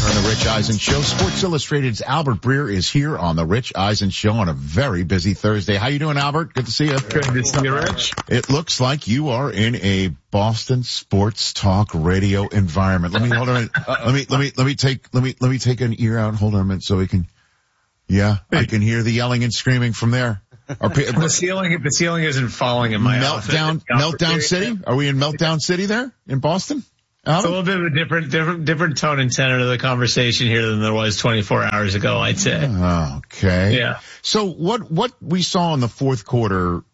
On the Rich Eisen Show, Sports Illustrated's Albert Breer is here on the Rich Eisen Show on a very busy Thursday. How you doing, Albert? Good to see you. Good to see you, Rich. It looks like you are in a Boston sports talk radio environment. Let me hold on. Let me take an ear out. Hold on a minute so we can. Yeah, I can hear the yelling and screaming from there. The ceiling isn't falling in my Meltdown City. Are we in Meltdown City there in Boston? It's a little bit of a different tone and tenor to the conversation here than there was 24 hours ago, I'd say. Okay. Yeah. So what we saw in the fourth quarter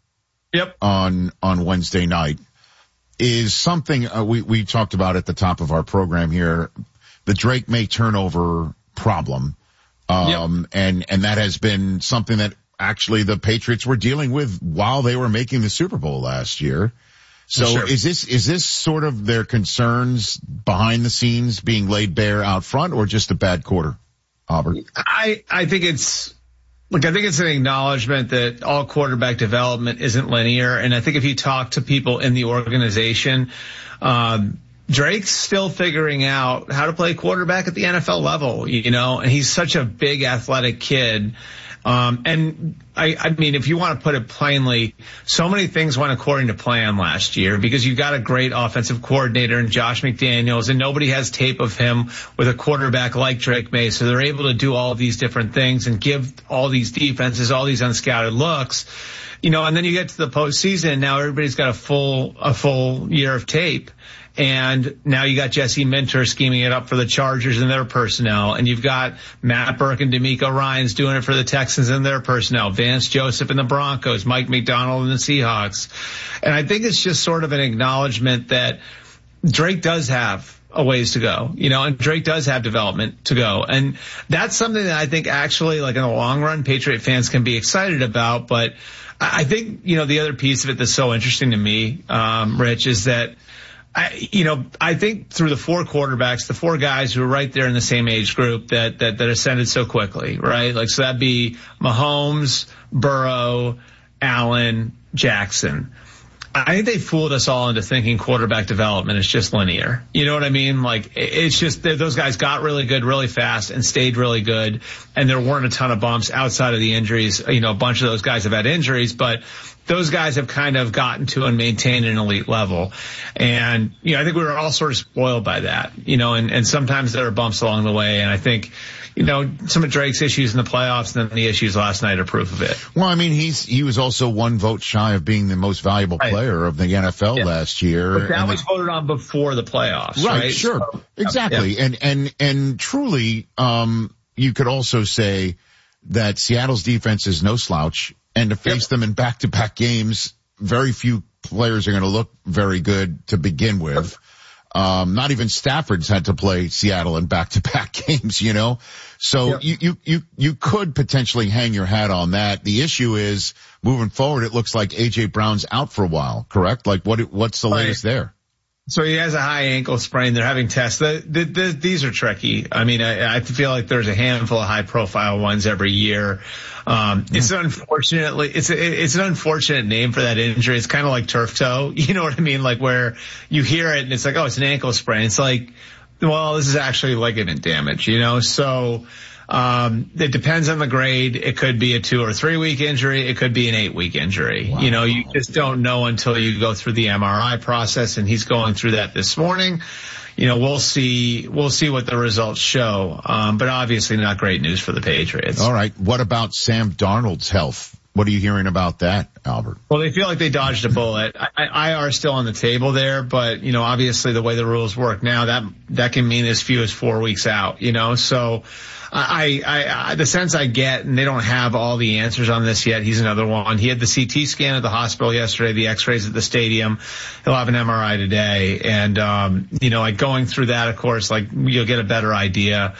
on Wednesday night is something we talked about at the top of our program here, the Drake May turnover problem. And that has been something that actually the Patriots were dealing with while they were making the Super Bowl last year. So sure. Is this sort of their concerns behind the scenes being laid bare out front, or just a bad quarter, Albert? I think it's an acknowledgement that all quarterback development isn't linear. And I think if you talk to people in the organization, Drake's still figuring out how to play quarterback at the NFL level, and he's such a big athletic kid. And I mean, if you want to put it plainly, so many things went according to plan last year because you got a great offensive coordinator in Josh McDaniels, and nobody has tape of him with a quarterback like Drake May. So they're able to do all of these different things and give all these defenses all these unscouted looks, and then you get to the postseason and now everybody's got a full year of tape. And now you got Jesse Minter scheming it up for the Chargers and their personnel. And you've got Matt Burke and DeMeco Ryans doing it for the Texans and their personnel. Vance Joseph and the Broncos, Mike McDonald and the Seahawks. And I think it's just sort of an acknowledgement that Drake does have a ways to go, and Drake does have development to go. And that's something that I think actually, like in the long run, Patriot fans can be excited about. But I think, the other piece of it that's so interesting to me, Rich, is that I think through the four quarterbacks, the four guys who are right there in the same age group that ascended so quickly, right? Like, so that'd be Mahomes, Burrow, Allen, Jackson. I think they fooled us all into thinking quarterback development is just linear. You know what I mean? Like, it's just those guys got really good really fast and stayed really good. And there weren't a ton of bumps outside of the injuries. A bunch of those guys have had injuries, but those guys have kind of gotten to and maintained an elite level. And, I think we were all sort of spoiled by that, and sometimes there are bumps along the way. And I think, some of Drake's issues in the playoffs and then the issues last night are proof of it. Well, I mean, he was also one vote shy of being the most valuable player of the NFL last year. But that was voted on before the playoffs, right? Sure. So, exactly. Yeah. And truly, you could also say that Seattle's defense is no slouch, and to face them in back-to-back games, very few players are going to look very good to begin with. Not even Stafford's had to play Seattle in back-to-back games, So you could potentially hang your hat on that. The issue is moving forward, it looks like A.J. Brown's out for a while, correct? Like what's the latest there? So he has a high ankle sprain. They're having tests. These are tricky. I mean, I feel like there's a handful of high profile ones every year. It's an unfortunate name for that injury. It's kind of like turf toe. You know what I mean? Like where you hear it and it's like, oh, it's an ankle sprain. It's like, well, this is actually ligament damage, So, it depends on the grade. It could be a 2 or 3 week injury. It could be an 8-week injury. Wow. You just don't know until you go through the MRI process, and he's going through that this morning. We'll see what the results show. But obviously not great news for the Patriots. All right. What about Sam Darnold's health? What are you hearing about that, Albert? Well, they feel like they dodged a bullet. IR still on the table there, but, obviously the way the rules work now, that can mean as few as 4 weeks out, So I the sense I get, and they don't have all the answers on this yet. He's another one. He had the CT scan at the hospital yesterday, the x-rays at the stadium. He'll have an MRI today. And, like going through that, of course, like you'll get a better idea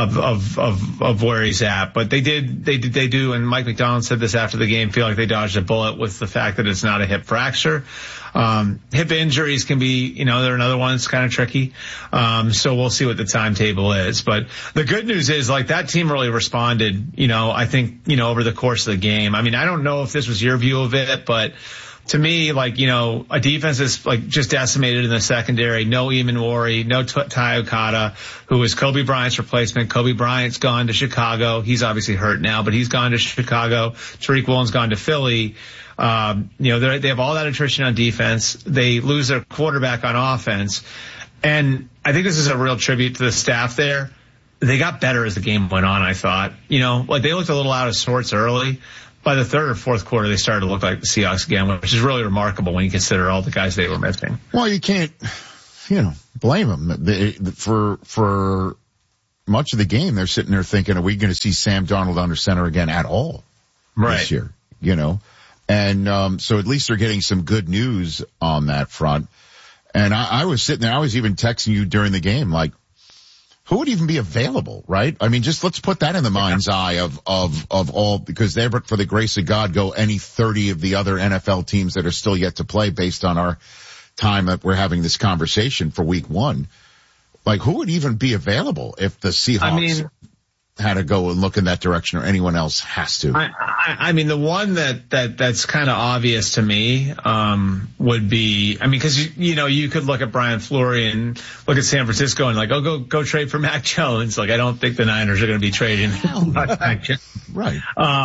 of where he's at. But they do, and Mike McDonald said this after the game, feel like they dodged a bullet with the fact that it's not a hip fracture. Hip injuries can be, they're another one that's kind of tricky. So we'll see what the timetable is. But the good news is, like, that team really responded, I think, over the course of the game. I mean, I don't know if this was your view of it, but to me, like, you know, a defense is like just decimated in the secondary. No Imanwari, no Ty Okada, who was Kobe Bryant's replacement. Kobe Bryant's gone to Chicago. He's obviously hurt now, but he's gone to Chicago. Tariq Woolen's gone to Philly. You know, they have all that attrition on defense. They lose their quarterback on offense. And I think this is a real tribute to the staff there. They got better as the game went on, I thought. You know, like they looked a little out of sorts early. By the third or fourth quarter, they started to look like the Seahawks again, which is really remarkable when you consider all the guys they were missing. Well, you can't, you know, blame them. For much of the game, they're sitting there thinking, are we going to see Sam Darnold under center again at all this year? You know, and so at least they're getting some good news on that front. And I was sitting there, I was even texting you during the game, like, who would even be available, right? I mean, just let's put that in the mind's eye of all, because they're, for the grace of God, go any 30 of the other NFL teams that are still yet to play based on our time that we're having this conversation for week 1. Like, who would even be available if the Seahawks had to go and look in that direction, or anyone else has to? I mean, the one that's kind of obvious to me, would be, I mean, cause you know, you could look at Brian Fleury and look at San Francisco and like, oh, go trade for Mac Jones. Like, I don't think the Niners are going to be trading Mac Jones. Right.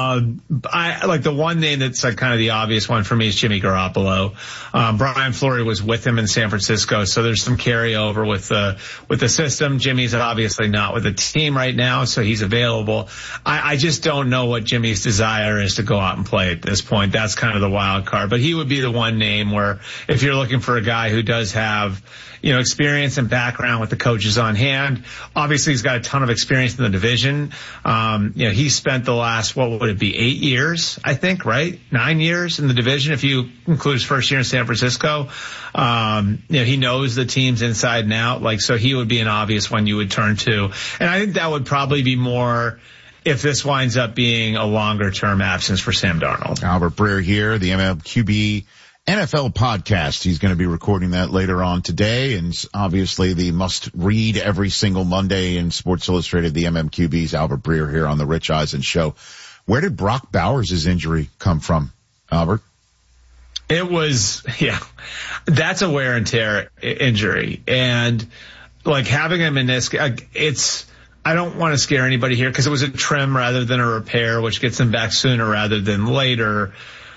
I like the one name that's like kind of the obvious one for me is Jimmy Garoppolo. Brian Fleury was with him in San Francisco, so there's some carryover with the system. Jimmy's obviously not with the team right now, so he's available. I just don't know what Jimmy's desire is to go out and play at this point. That's kind of the wild card, but he would be the one name where if you're looking for a guy who does have, you know, experience and background with the coaches on hand. Obviously, he's got a ton of experience in the division. You know, he spent the last, what would it be, 8 years, I think, right? 9 years in the division, if you include his first year in San Francisco. You know, he knows the teams inside and out. Like, so he would be an obvious one you would turn to. And I think that would probably be more if this winds up being a longer term absence for Sam Darnold. Albert Breer here, the MLQB NFL podcast. He's going to be recording that later on today, and obviously the must read every single Monday in Sports Illustrated, the MMQB's Albert Breer here on the Rich Eisen Show. Where did Brock Bowers' injury come from, Albert? It was, that's a wear and tear injury. And like having a meniscus, I don't want to scare anybody here because it was a trim rather than a repair, which gets him back sooner rather than later.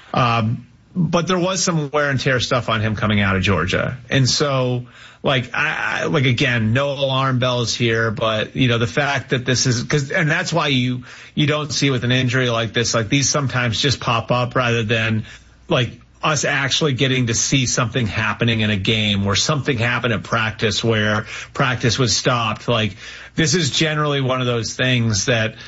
But there was some wear and tear stuff on him coming out of Georgia. And so, like, again, no alarm bells here, but, you know, the fact that this is, and that's why you don't see with an injury like this, like these sometimes just pop up rather than like us actually getting to see something happening in a game where something happened at practice where practice was stopped. Like, this is generally one of those things that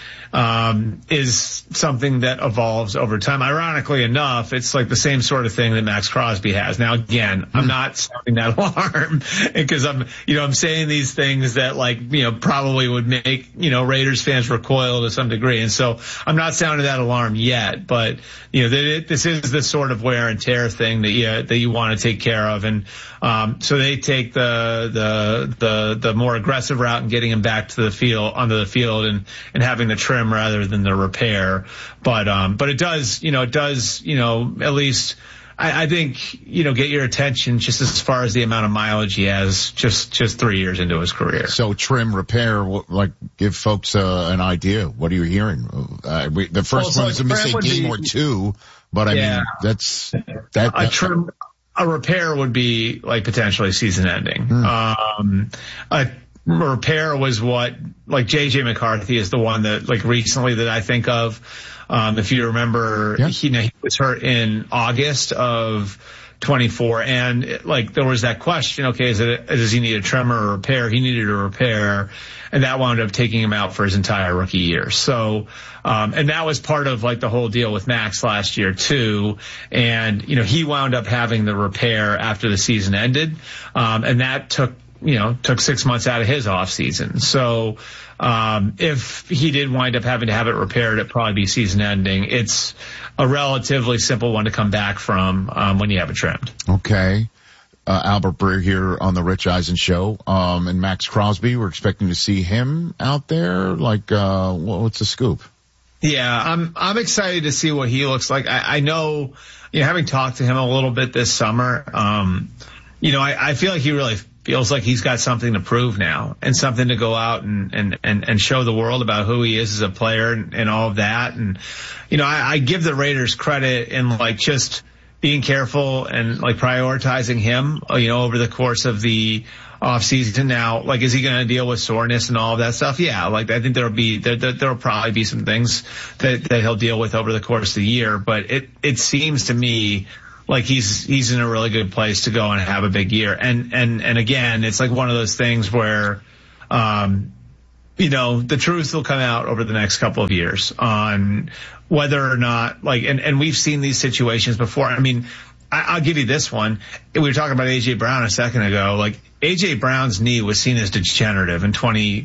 is something that evolves over time. Ironically enough, it's like the same sort of thing that Max Crosby has. Now, again, I'm not sounding that alarm because I'm saying these things that like, you know, probably would make, you know, Raiders fans recoil to some degree. And so I'm not sounding that alarm yet, but you know, this is the sort of wear and tear thing that you want to take care of. And, so they take the more aggressive route and getting him back to the field, onto the field and having the trim rather than the repair. But it does, at least I think, you know, get your attention just as far as the amount of mileage he has just 3 years into his career. So trim, repair, like give folks an idea. What are you hearing? The first one is a missing game or two, but I mean, that's that. A trim, a repair would be like potentially season ending. A repair was what, like JJ McCarthy is the one that like recently that I think of. If you remember, he was hurt in August of 24 and like there was that question, okay, does he need a trim or a repair? He needed a repair and that wound up taking him out for his entire rookie year. So, and that was part of like the whole deal with Max last year too. And, you know, he wound up having the repair after the season ended. And that took 6 months out of his off season. So, if he did wind up having to have it repaired, it'd probably be season ending. It's a relatively simple one to come back from, when you have it trimmed. Okay. Albert Breer here on the Rich Eisen Show. And Max Crosby, we're expecting to see him out there. Like, what's the scoop? Yeah, I'm excited to see what he looks like. I know, having talked to him a little bit this summer, I feel like he really feels like he's got something to prove now and something to go out and show the world about who he is as a player and all of that. And, I give the Raiders credit in just being careful and prioritizing him, over the course of the off season. Now, is he going to deal with soreness and all of that stuff? Yeah, I think there'll probably be some things that he'll deal with over the course of the year. But it seems to me like he's in a really good place to go and have a big year. And again, it's one of those things where, the truth will come out over the next couple of years on whether or not and we've seen these situations before. I mean, I'll give you this one. We were talking about A.J. Brown a second ago. A.J. Brown's knee was seen as degenerative in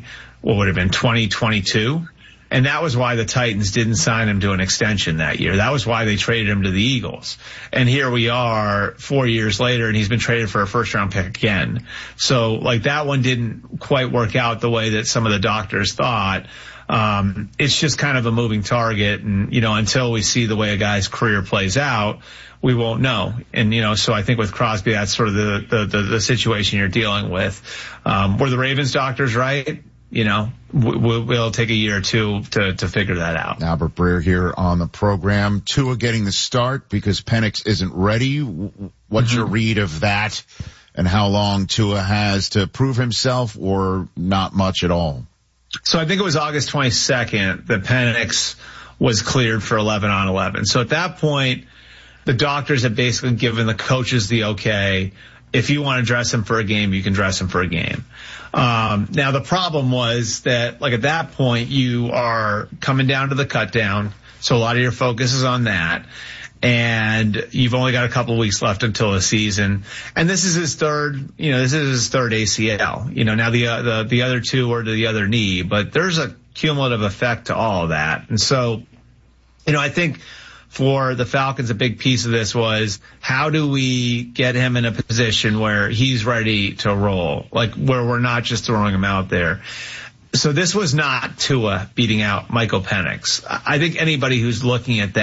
2022. And that was why the Titans didn't sign him to an extension that year. That was why they traded him to the Eagles. And here we are 4 years later, and he's been traded for a first-round pick again. So, that one didn't quite work out the way that some of the doctors thought. It's just kind of a moving target. And, until we see the way a guy's career plays out, we won't know. And, so I think with Crosby, that's sort of the situation you're dealing with. Were the Ravens doctors right? We'll take a year or two to figure that out. Albert Breer here on the program. Tua getting the start because Penix isn't ready. What's your read of that and how long Tua has to prove himself, or not much at all? So I think it was August 22nd that Penix was cleared for 11-on-11. So at that point, the doctors have basically given the coaches the okay. If you want to dress him for a game, you can dress him for a game. Now the problem was that at that point you are coming down to the cut down. So a lot of your focus is on that. And you've only got a couple of weeks left until the season. And this is his third ACL. Now the other two are to the other knee, but there's a cumulative effect to all of that. And so, I think for the Falcons, a big piece of this was, how do we get him in a position where he's ready to roll, where we're not just throwing him out there. So this was not Tua beating out Michael Penix. I think anybody who's looking at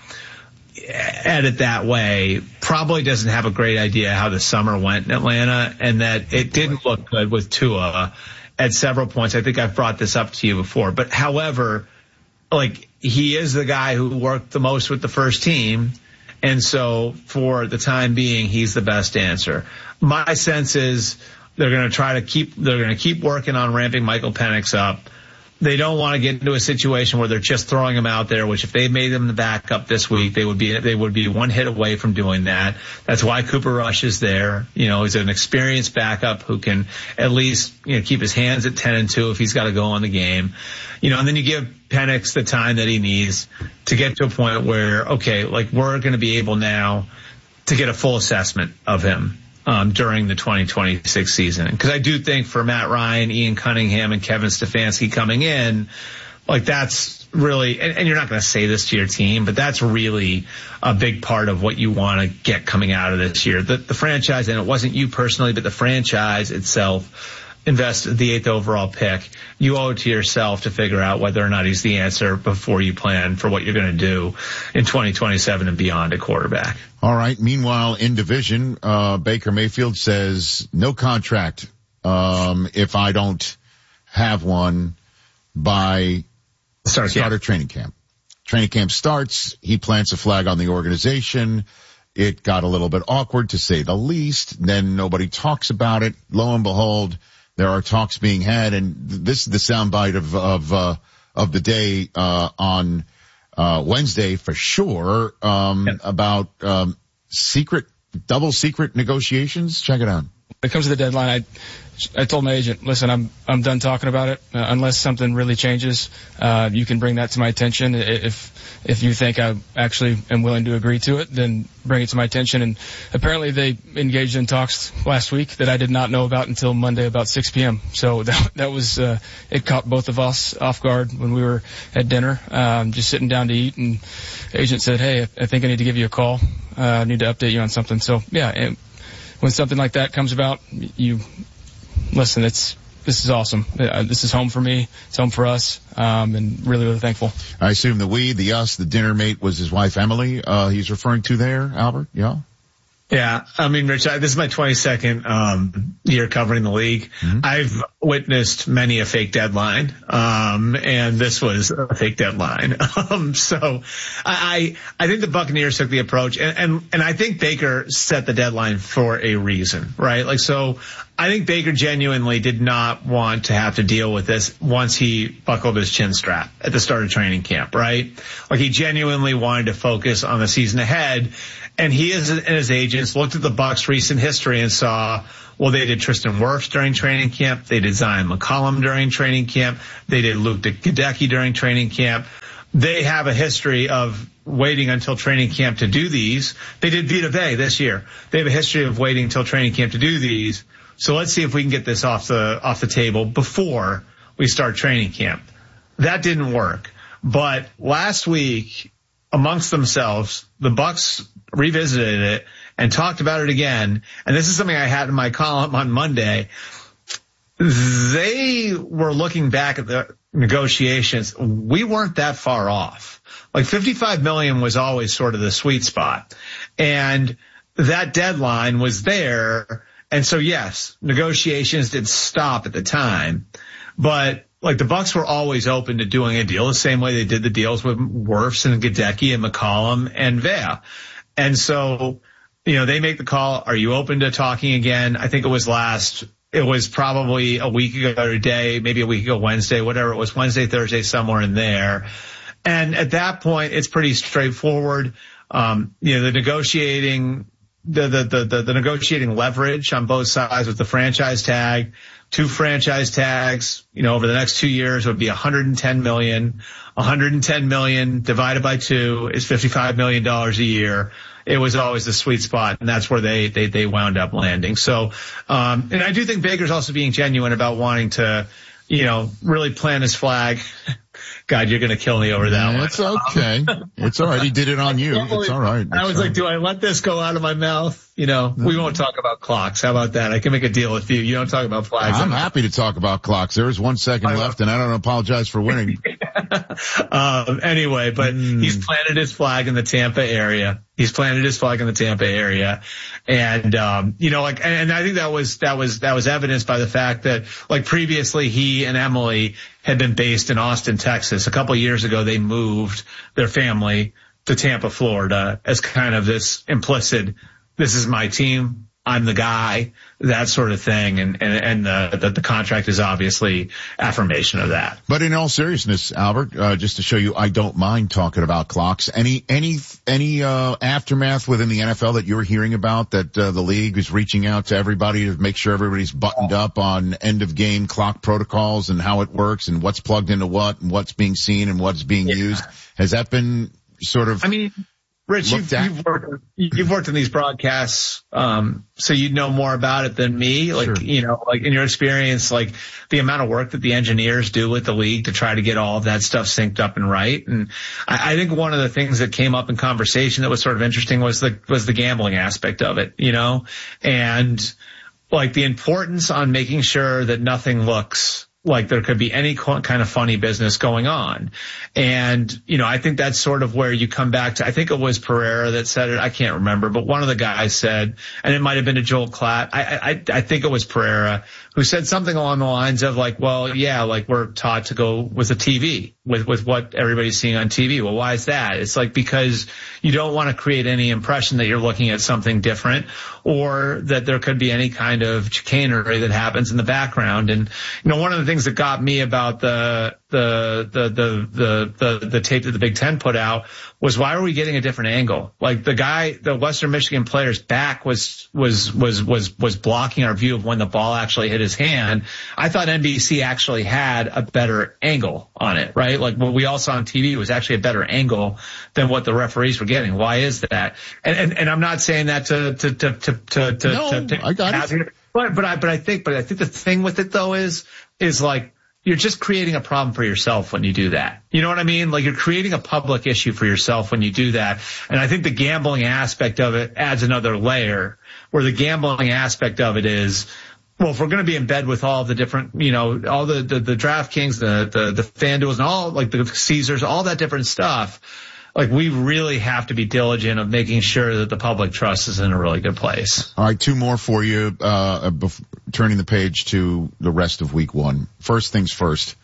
it that way probably doesn't have a great idea how the summer went in Atlanta, and that it didn't look good with Tua at several points. I think I've brought this up to you before, but however, he is the guy who worked the most with the first team. And so for the time being, he's the best answer. My sense is they're going to keep working on ramping Michael Penix up. They don't want to get into a situation where they're just throwing him out there, which if they made him the backup this week, they would be one hit away from doing that. That's why Cooper Rush is there. He's an experienced backup who can at least, keep his hands at 10-2 if he's got to go on the game. And then you give Penix the time that he needs to get to a point where, okay, we're going to be able now to get a full assessment of him during the 2026 season. Because I do think for Matt Ryan, Ian Cunningham, and Kevin Stefanski coming in, that's really, and you're not going to say this to your team, but that's really a big part of what you want to get coming out of this year. The franchise, and it wasn't you personally, but the franchise itself invested the 8th overall pick. You owe it to yourself to figure out whether or not he's the answer before you plan for what you're going to do in 2027 and beyond at quarterback. All right. Meanwhile, in division, Baker Mayfield says no contract if I don't have one by start of training camp. Training camp starts. He plants a flag on the organization. It got a little bit awkward, to say the least. Then nobody talks about it. Lo and behold, there are talks being had, and this is the soundbite of the day on Wednesday for sure, about double secret negotiations. Check it out. When it comes to the deadline, I told my agent, listen, I'm done talking about it. Unless something really changes, you can bring that to my attention. If you think I actually am willing to agree to it, then bring it to my attention. And apparently they engaged in talks last week that I did not know about until Monday about 6 p.m. So that was, it caught both of us off guard when we were at dinner, just sitting down to eat, and the agent said, hey, I think I need to give you a call. I need to update you on something. So yeah, when something like that comes about, you listen, this is awesome. This is home for me. It's home for us. And really, really thankful. I assume the us, the dinner mate was his wife, Emily, he's referring to there, Albert? Yeah. Yeah, I mean, Rich, this is my 22nd year covering the league. Mm-hmm. I've witnessed many a fake deadline, and this was a fake deadline. So I think the Buccaneers took the approach, and I think Baker set the deadline for a reason, right? Like, so I think Baker genuinely did not want to have to deal with this once he buckled his chin strap at the start of training camp, right? Like, he genuinely wanted to focus on the season ahead. And he and his agents looked at the Bucs' recent history and saw, well, they did Tristan Wirfs during training camp. They did Zion McCollum during training camp. They did Luke Goedeke during training camp. They have a history of waiting until training camp to do these. They did Vita Vea this year. They have a history of waiting until training camp to do these. So let's see if we can get this off the table before we start training camp. That didn't work. But last week, amongst themselves, the Bucs revisited it and talked about it again. And this is something I had in my column on Monday. They were looking back at the negotiations. We weren't that far off. Like, $55 million was always sort of the sweet spot. And that deadline was there. And so, yes, negotiations did stop at the time, but like, the Bucs were always open to doing a deal the same way they did the deals with Wirfs and Goedeke and McCollum and Vea. And so, they make the call. Are you open to talking again? I think it was probably a week ago today, maybe a week ago Wednesday, whatever it was, Wednesday, Thursday, somewhere in there. And at that point, it's pretty straightforward. The negotiating leverage on both sides with the franchise tag, 2 franchise tags, over the next 2 years would be $110 million. 110 million divided by 2 is $55 million a year. It was always the sweet spot, and that's where they wound up landing. So, and I do think Baker's also being genuine about wanting to, really plant his flag. God, you're going to kill me over that one. It's okay. It's all right. He did it on you. It's all right. I was like, do I let this go out of my mouth? We won't talk about clocks. How about that? I can make a deal with you. You don't talk about flags. I'm happy to talk about clocks. There is 1 second left, and I don't apologize for winning. Anyway, but he's planted his flag in the Tampa area. And, and I think that was evidenced by the fact that, like, previously he and Emily had been based in Austin, Texas. A couple of years ago, they moved their family to Tampa, Florida, as kind of this implicit, this is my team, I'm the guy, that sort of thing. And the contract is obviously affirmation of that. But in all seriousness, Albert, just to show you, I don't mind talking about clocks. Any aftermath within the NFL that you're hearing about, that the league is reaching out to everybody to make sure everybody's buttoned up on end of game clock protocols and how it works and what's plugged into what and what's being seen and what's being used? Has that been sort of, Rich, you've worked in these broadcasts, so you know more about it than me. Like, sure. Like in your experience, like the amount of work that the engineers do with the league to try to get all of that stuff synced up and right. And I think one of the things that came up in conversation that was sort of interesting was the gambling aspect of it, and like the importance on making sure that nothing looks like there could be any kind of funny business going on. And, I think that's sort of where you come back to, I think it was Pereira that said it. I can't remember, but one of the guys said, and it might have been to Joel Klatt. I think it was Pereira who said something along the lines of like, well, yeah, like we're taught to go with the TV, with what everybody's seeing on TV. Well, why is that? It's like, because you don't want to create any impression that you're looking at something different or that there could be any kind of chicanery that happens in the background. And, one of the things that got me about the tape that the Big Ten put out was, why are we getting a different angle? Like the Western Michigan player's back was blocking our view of when the ball actually hit his hand. I thought NBC actually had a better angle on it, right? Like what we all saw on TV was actually a better angle than what the referees were getting. Why is that? And I'm not saying that I got it. But I think the thing with it though is like, you're just creating a problem for yourself when you do that. You know what I mean? Like you're creating a public issue for yourself when you do that. And I think the gambling aspect of it adds another layer, where the gambling aspect of it is, well, if we're going to be in bed with all the different, all the DraftKings, the FanDuels and all like the Caesars, all that different stuff, like we really have to be diligent of making sure that the public trust is in a really good place. All right, 2 more for you, turning the page to the rest of week 1. First things first.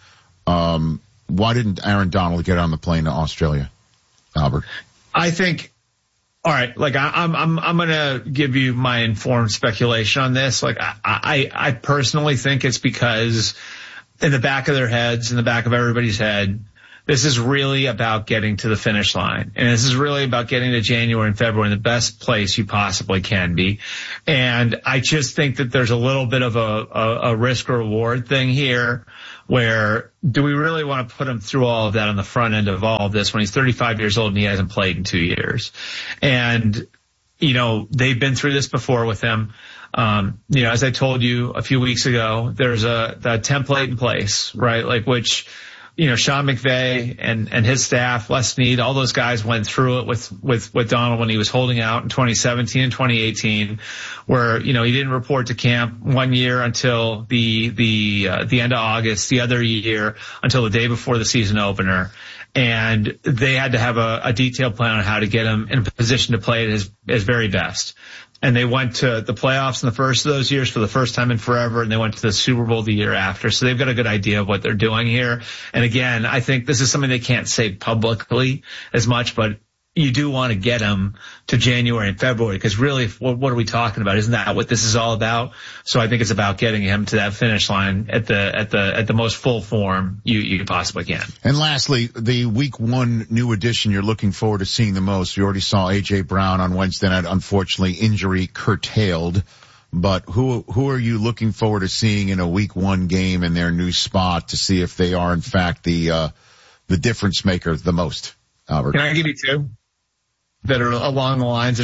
Why didn't Aaron Donald get on the plane to Australia, Albert? I think, all right, like I'm going to give you my informed speculation on this. Like I personally think it's because in the back of their heads, in the back of everybody's head, this is really about getting to the finish line. And this is really about getting to January and February in the best place you possibly can be. And I just think that there's a little bit of a risk reward thing here where do we really want to put him through all of that on the front end of all of this when he's 35 years old and he hasn't played in 2 years? And, they've been through this before with him. As I told you a few weeks ago, there's a template in place, right? Like which, Sean McVay and his staff, Les Snead, all those guys went through it with Donald when he was holding out in 2017 and 2018, where, he didn't report to camp 1 year until the end of August, the other year until the day before the season opener. And they had to have a detailed plan on how to get him in a position to play at his very best. And they went to the playoffs in the first of those years for the first time in forever, and they went to the Super Bowl the year after. So they've got a good idea of what they're doing here. And again, I think this is something they can't say publicly as much, but you do want to get them to January and February because really, what are we talking about? Isn't that what this is all about? So I think it's about getting him to that finish line at the most full form you possibly can. And lastly, the week 1 new addition you're looking forward to seeing the most. You already saw A.J. Brown on Wednesday night, unfortunately injury curtailed. But who are you looking forward to seeing in a week 1 game in their new spot to see if they are in fact the difference maker the most, Albert? Can I give you 2? That are along the lines of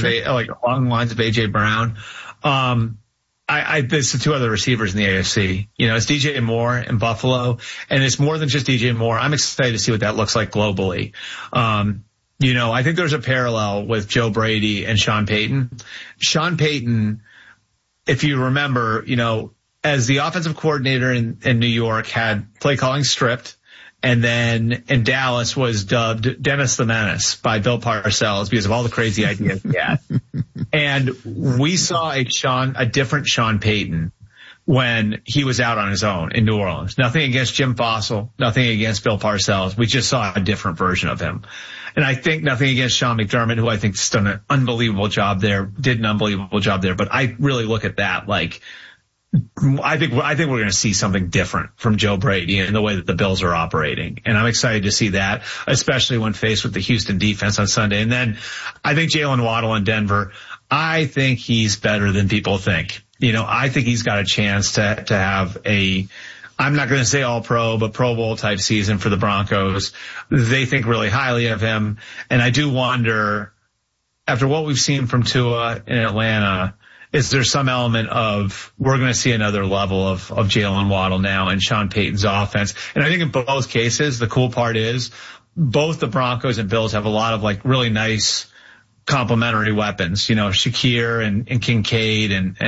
AJ Brown. There's the 2 other receivers in the AFC. It's DJ Moore in Buffalo, and it's more than just DJ Moore. I'm excited to see what that looks like globally. I think there's a parallel with Joe Brady and Sean Payton. Sean Payton, if you remember, as the offensive coordinator in New York, had play calling stripped. And then in Dallas was dubbed Dennis the Menace by Bill Parcells because of all the crazy ideas he had. And we saw a different Sean Payton when he was out on his own in New Orleans. Nothing against Jim Fossil, nothing against Bill Parcells. We just saw a different version of him. And I think nothing against Sean McDermott, who I think has done an unbelievable job there, But I really look at that like, I think we're going to see something different from Joe Brady in the way that the Bills are operating. And I'm excited to see that, especially when faced with the Houston defense on Sunday. And then I think Jalen Waddle in Denver, I think he's better than people think. I think he's got a chance to have I'm not going to say all pro, but Pro Bowl type season for the Broncos. They think really highly of him. And I do wonder, after what we've seen from Tua in Atlanta, is there some element of we're going to see another level of Jalen Waddle now in Sean Payton's offense? And I think in both cases, the cool part is both the Broncos and Bills have a lot of like really nice complementary weapons, Shakir and Kincaid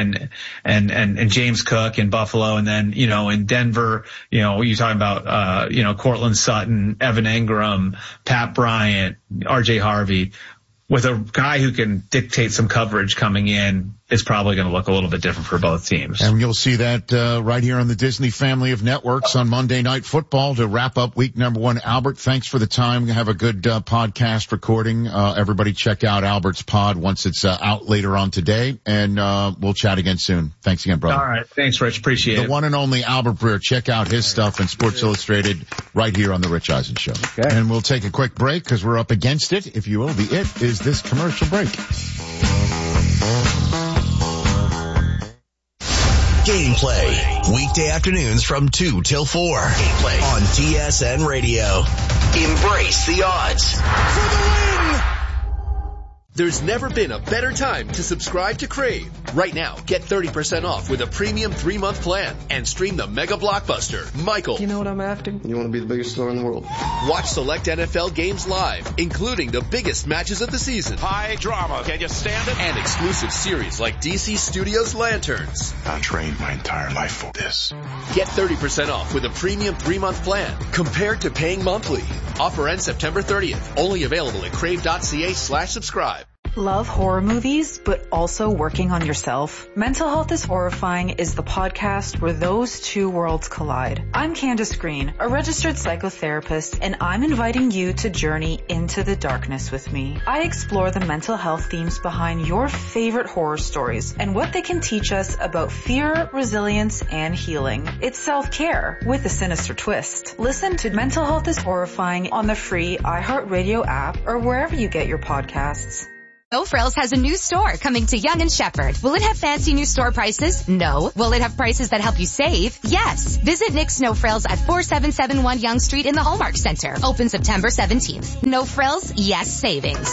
and James Cook in Buffalo. And then, in Denver, you're talking about, Cortland Sutton, Evan Engram, Pat Bryant, RJ Harvey. With a guy who can dictate some coverage coming in, it's probably going to look a little bit different for both teams. And you'll see that right here on the Disney family of networks on Monday Night Football to wrap up week number 1. Albert, thanks for the time. Have a good podcast recording. Everybody check out Albert's pod once it's out later on today, and we'll chat again soon. Thanks again, brother. All right. Thanks, Rich. Appreciate it. The one and only Albert Breer. Check out his stuff in Sports Illustrated right here on The Rich Eisen Show. Okay. And we'll take a quick break because we're up against it, if you will. The it is this commercial break. Gameplay, weekday afternoons from 2 till 4. Gameplay on TSN Radio. Embrace the odds. For the win! There's never been a better time to subscribe to Crave. Right now, get 30% off with a premium 3-month plan and stream the mega blockbuster, Michael. You know what I'm after? You want to be the biggest star in the world. Watch select NFL games live, including the biggest matches of the season. High drama. Can you stand it? And exclusive series like DC Studios Lanterns. I trained my entire life for this. Get 30% off with a premium 3-month plan compared to paying monthly. Offer ends September 30th. Only available at crave.ca/subscribe. Love horror movies, but also working on yourself? Mental Health is Horrifying is the podcast where those two worlds collide. I'm Candace Green, a registered psychotherapist, and I'm inviting you to journey into the darkness with me. I explore the mental health themes behind your favorite horror stories and what they can teach us about fear, resilience, and healing. It's self-care with a sinister twist. Listen to Mental Health is Horrifying on the free iHeartRadio app or wherever you get your podcasts. No Frills has a new store coming to Yonge and Shepherd. Will it have fancy new store prices? No. Will it have prices that help you save? Yes. Visit Nick's No Frills at 4771 Yonge Street in the Hallmark Center. Open September 17th. No Frills, yes savings.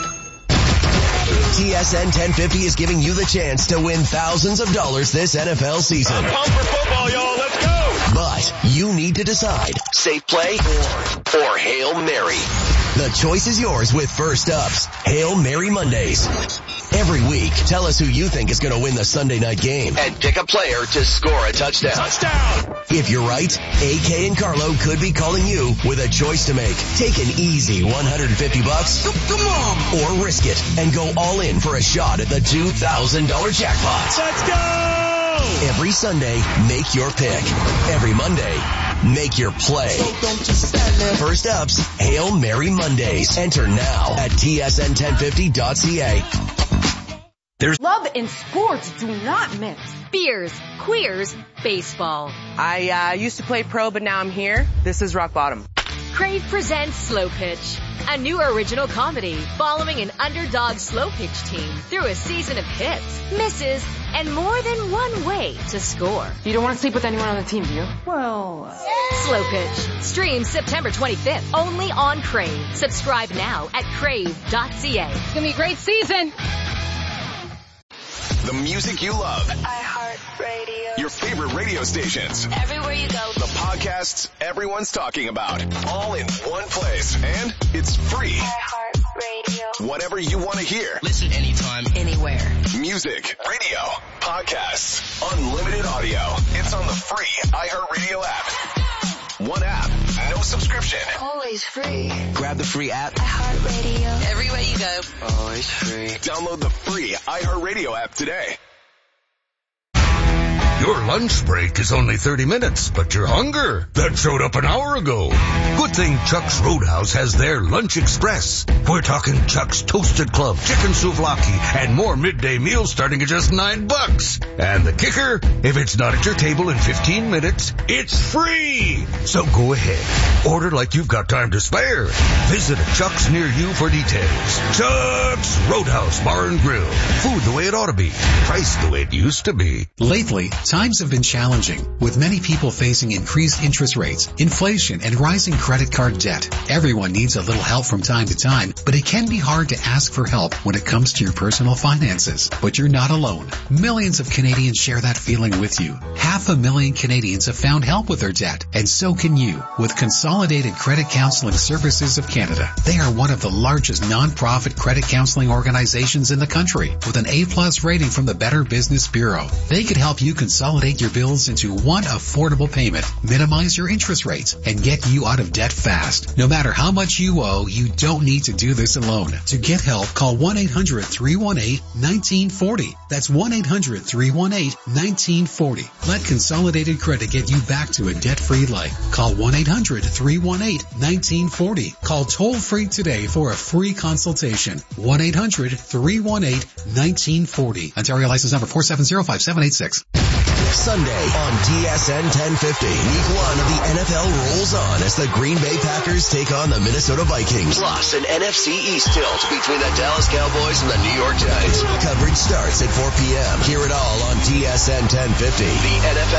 TSN 1050 is giving you the chance to win thousands of dollars this NFL season. I'm pumped for football, y'all. Let's go. But you need to decide, safe play or Hail Mary. The choice is yours with First Up's Hail Mary Mondays. Every week, tell us who you think is going to win the Sunday night game and pick a player to score a touchdown. Touchdown! If you're right, AK and Carlo could be calling you with a choice to make. Take an easy $150. Come on! Or risk it and go all in for a shot at the $2,000 jackpot. Let's go! Every Sunday, make your pick. Every Monday, make your play. First Up's Hail Mary Mondays. Enter now at tsn1050.ca. There's love in sports. Do not mix. Beers, queers, baseball. I used to play pro, but now I'm here. This is rock bottom. Crave presents Slow Pitch, a new original comedy following an underdog slow pitch team through a season of hits, misses, and more than one way to score. You don't want to sleep with anyone on the team, do you? Well, Slow Pitch streams September 25th only on Crave. Subscribe now at crave.ca. It's gonna be a great season. The music you love. iHeartRadio. Your favorite radio stations. Everywhere you go. The podcasts everyone's talking about. All in one place. And it's free. iHeartRadio. Whatever you want to hear. Listen anytime, Anywhere. Music, radio, podcasts, unlimited audio. It's on the free iHeartRadio app. One app, no subscription. Always free. grab the free app. iHeartRadio. Everywhere you go. Always free. Download the free iHeartRadio app today. Your lunch break is only 30 minutes, but your hunger, that showed up an hour ago. Good thing Chuck's Roadhouse has their Lunch Express. We're talking Chuck's Toasted Club, Chicken Souvlaki, and more midday meals starting at just $9. And the kicker, if it's not at your table in 15 minutes, it's free. So go ahead, order like you've got time to spare. Visit a Chuck's near you for details. Chuck's Roadhouse Bar and Grill. Food the way it ought to be. Price the way it used to be. Lately, times have been challenging, with many people facing increased interest rates, inflation, and rising credit card debt. Everyone needs a little help from time to time, but it can be hard to ask for help when it comes to your personal finances. But you're not alone. Millions of Canadians share that feeling with you. 500,000 Canadians have found help with their debt, and so can you with Consolidated Credit Counseling Services of Canada. They are one of the largest non-profit credit counseling organizations in the country, with an A+ rating from the Better Business Bureau. They could help you consolidate your bills into one affordable payment, minimize your interest rates, and get you out of debt fast. No matter how much you owe, you don't need to do this alone. To get help, call 1-800-318-1940. That's 1-800-318-1940. Let Consolidated Credit get you back to a debt-free life. Call 1-800-318-1940. Call toll-free today for a free consultation. 1-800-318-1940. Ontario license number 4705786. Sunday on TSN 1050. Week 1 of the NFL rolls on as the Green Bay Packers take on the Minnesota Vikings. Plus an NFC East tilt between the Dallas Cowboys and the New York Giants. Coverage starts at 4 p.m. Hear it all on TSN 1050. The NFL